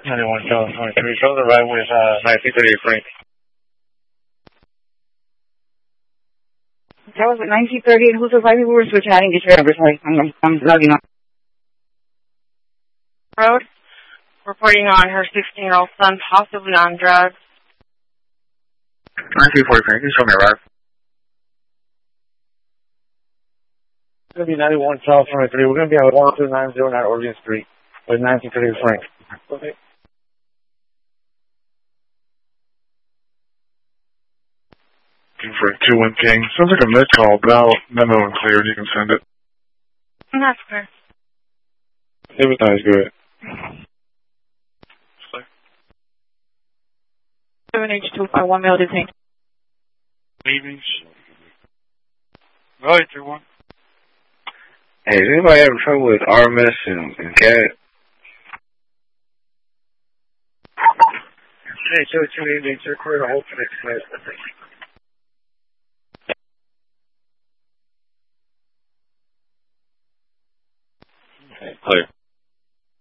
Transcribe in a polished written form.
91 South 23. Show the right with 1938 Frank. That was at 1938. Who's the right people were switching? I didn't get your number. Sorry. I'm logging on. Road. Reporting on her 16-year-old son possibly on drugs. 1940 Frank. Can you show me a ride? It's going to be 91 South 23. We're going to be at 12909 Orleans Street with 1938 Frank. Okay. For a 2-1 King. Sounds like a mid call, but I'll memo and cleared. You can send it. That's clear. It was nice, good. 7H251 mail detained. Evenings. Right, 3-1. Hey, is anybody having trouble with RMS and CAD? Hey, 2 evenings. They're clear to hold for next class. Clear.